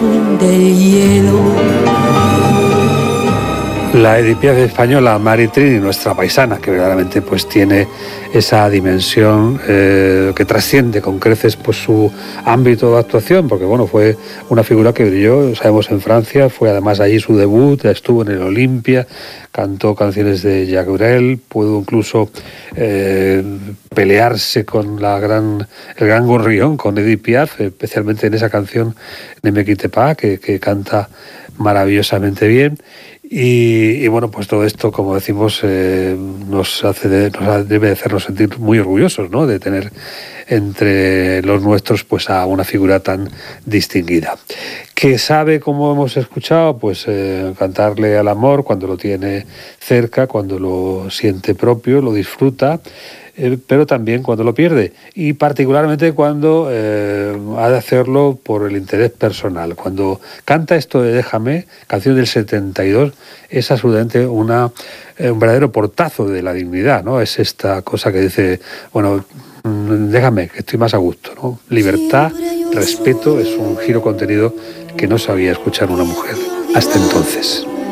azul del hielo. La Edith Piaf española, Mari Trini, nuestra paisana, que verdaderamente pues tiene esa dimensión que trasciende con creces pues su ámbito de actuación, porque bueno, fue una figura que brilló, sabemos, en Francia, fue además allí su debut, estuvo en el Olympia, cantó canciones de Jacques Brel, pudo incluso pelearse con el gran gorrión, con Edith Piaf, especialmente en esa canción Ne me quitte pas, que canta maravillosamente bien. Y bueno, pues todo esto, como decimos, debe hacernos sentir muy orgullosos, ¿no?, de tener entre los nuestros pues a una figura tan distinguida, que sabe, como hemos escuchado, pues cantarle al amor cuando lo tiene cerca, cuando lo siente propio, lo disfruta, pero también cuando lo pierde, y particularmente cuando ha de hacerlo por el interés personal. Cuando canta esto de Déjame, canción del 72, es absolutamente un verdadero portazo de la dignidad, ¿no? Es esta cosa que dice, bueno, déjame, que estoy más a gusto, ¿no? Libertad, respeto, es un giro contenido que no sabía escuchar una mujer hasta entonces.